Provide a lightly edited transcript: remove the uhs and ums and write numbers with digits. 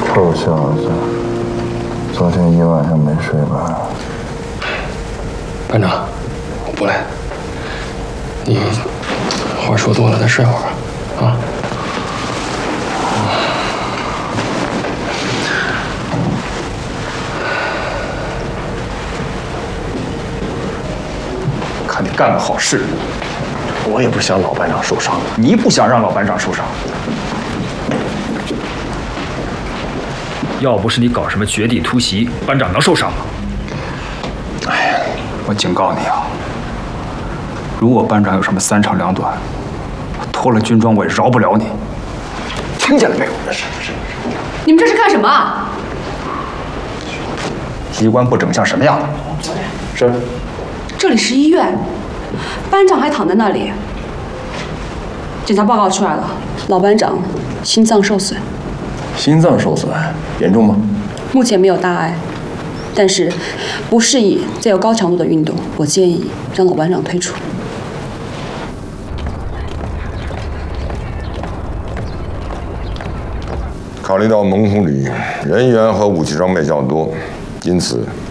臭小子，昨天一晚上没睡吧？ 班长，我不累。你话说多了，再睡会儿吧，啊。 看你干了好事，我也不想老班长受伤，你不想让老班长受伤。要不是你搞什么绝地突袭，班长能受伤吗？哎呀，我警告你啊！如果班长有什么三长两短，我脱了军装我也饶不了你。听见了没有？是。 你们这是干什么啊？ 衣冠不整像什么样的？是。 这里是医院，班长还躺在那里。检查报告出来了，老班长心脏受损。 心脏受损严重吗？ 目前没有大碍，但是不适宜再有高强度的运动。我建议让老班长退出。 考虑到蒙古里人员和武器装备较多，因此